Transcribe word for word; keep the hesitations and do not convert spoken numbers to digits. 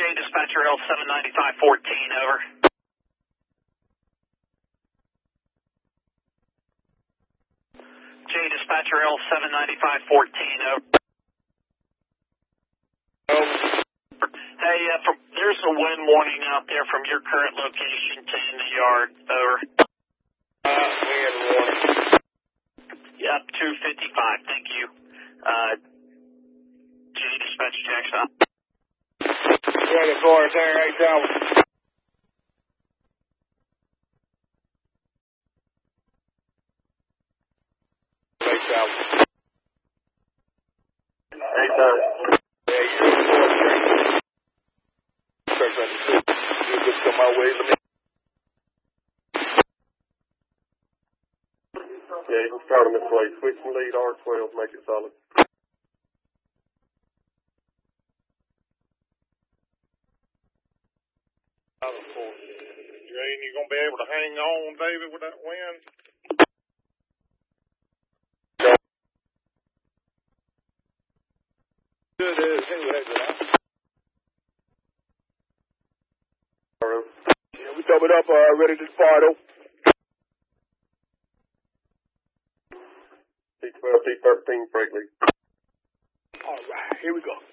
Dispatcher L seven ninety-five fourteen, over. J Dispatcher L seven ninety-five fourteen, over. Hey, uh, from, there's a wind warning out there from your current location to in the yard, over. Uh, wind warning. Yep, two fifty-five, thank you. Uh, J Dispatcher Jackson. twenty-four, Tango eight Tower. eight Tower. eight Tower. Yeah, you're on the fourth street. Truck ninety-six. You just come my way to me. Yeah, you can start them this way. Switch and lead R twelve, make it solid. Jane, you gonna be able to hang on, David, with that wind? Good as anyway, yeah, we doubled up, uh, ready to depart, oh. T twelve, T thirteen, break lead. All right, here we go.